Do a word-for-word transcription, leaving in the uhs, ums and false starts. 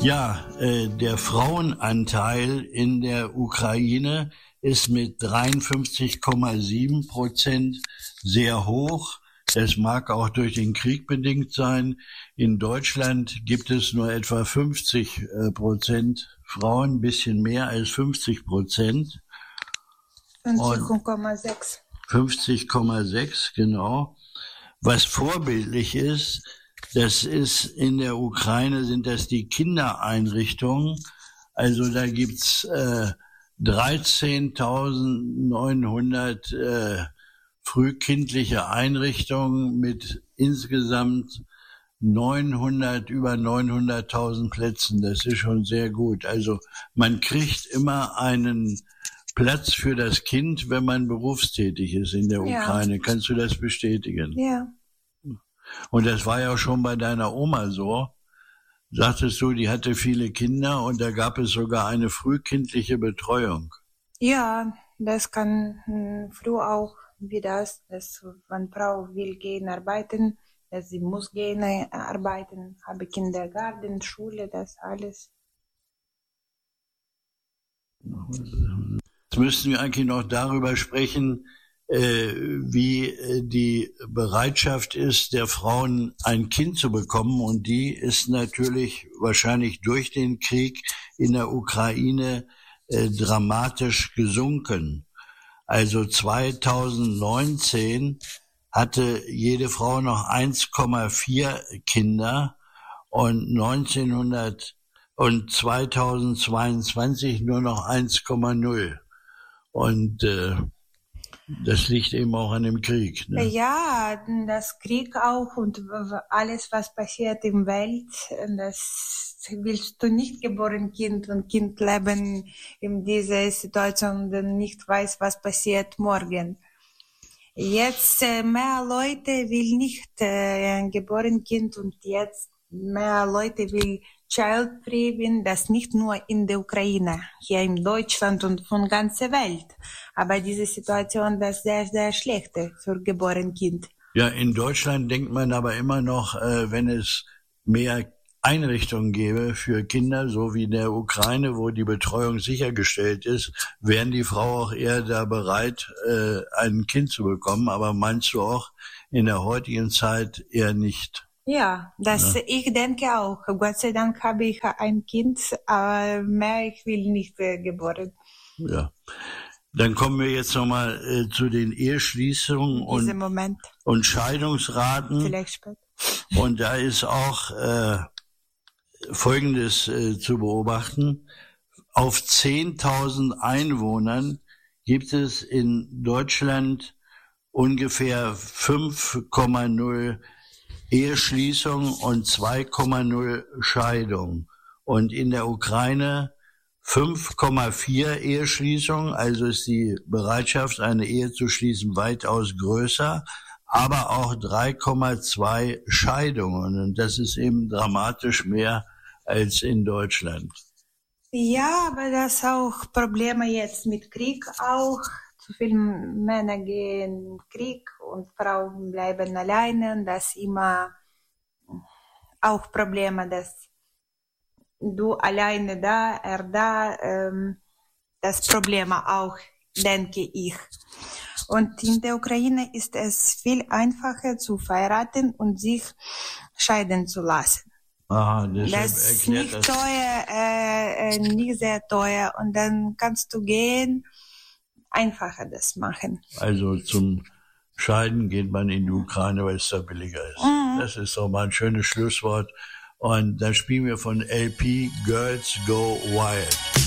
Ja, äh, der Frauenanteil in der Ukraine ist mit dreiundfünfzig Komma sieben Prozent sehr hoch. Das mag auch durch den Krieg bedingt sein. In Deutschland gibt es nur etwa fünfzig Prozent Frauen, ein bisschen mehr als fünfzig Prozent. fünfzig Komma sechs. fünfzig Komma sechs, genau. Was vorbildlich ist, das ist in der Ukraine, sind das die Kindereinrichtungen. Also da gibt's äh, dreizehntausendneunhundert äh, frühkindliche Einrichtungen mit insgesamt neunhundert, über neunhunderttausend Plätzen. Das ist schon sehr gut. Also man kriegt immer einen Platz für das Kind, wenn man berufstätig ist in der Ukraine. Ja. Kannst du das bestätigen? Ja. Und das war ja schon bei deiner Oma so. Sagtest du, die hatte viele Kinder und da gab es sogar eine frühkindliche Betreuung. Ja, das kann hm, früh auch wie das, dass wenn Frau will gehen arbeiten, dass sie muss gehen arbeiten, habe Kindergarten, Schule, das alles. Jetzt müssten wir eigentlich noch darüber sprechen, äh, wie äh, die Bereitschaft ist, der Frauen ein Kind zu bekommen. Und die ist natürlich wahrscheinlich durch den Krieg in der Ukraine äh, dramatisch gesunken. Also zweitausendneunzehn hatte jede Frau noch eins Komma vier Kinder und neunzehnhundert und zweitausendzweiundzwanzig nur noch eins Komma null. Und äh, das liegt eben auch an dem Krieg. Ne? Ja, das Krieg auch und alles, was passiert im Welt, das willst du nicht geboren Kind und Kind leben in dieser Situation und nicht weiß, was passiert morgen. Jetzt äh, mehr Leute will nicht äh, ein geboren Kind und jetzt mehr Leute will Child-Free bin, das nicht nur in der Ukraine, hier in Deutschland und von ganzer Welt. Aber diese Situation, das ist sehr, sehr schlecht für geboren Kind. Ja, in Deutschland denkt man aber immer noch, äh, wenn es mehr Einrichtungen gäbe für Kinder, so wie in der Ukraine, wo die Betreuung sichergestellt ist, wären die Frauen auch eher da bereit, äh, ein Kind zu bekommen. Aber meinst du auch in der heutigen Zeit eher nicht? Ja, das, ja. Ich denke auch. Gott sei Dank habe ich ein Kind, aber mehr ich will nicht äh, geboren. Ja. Dann kommen wir jetzt nochmal äh, zu den Eheschließungen und, und Scheidungsraten. Vielleicht später. Und da ist auch äh, Folgendes äh, zu beobachten. Auf zehntausend Einwohnern gibt es in Deutschland ungefähr fünf Komma null Eheschließung und zwei Komma null Scheidung. Und in der Ukraine fünf Komma vier Eheschließungen, also ist die Bereitschaft, eine Ehe zu schließen, weitaus größer, aber auch drei Komma zwei Scheidungen. Und das ist eben dramatisch mehr als in Deutschland. Ja, aber das auch Probleme jetzt mit Krieg auch. Zu viele Männer gehen in Krieg und Frauen bleiben alleine. Und das immer auch Probleme, dass du alleine da, er da, ähm, das Problem auch, denke ich. Und in der Ukraine ist es viel einfacher zu verheiraten und sich scheiden zu lassen. Aha, das, das ist nicht das. teuer, äh, nicht sehr teuer. Und dann kannst du gehen, einfacher das machen. Also zum Scheiden geht man in die Ukraine, weil es da billiger ist. Mhm. Das ist doch mal ein schönes Schlusswort. Und da spielen wir von L P Girls Go Wild.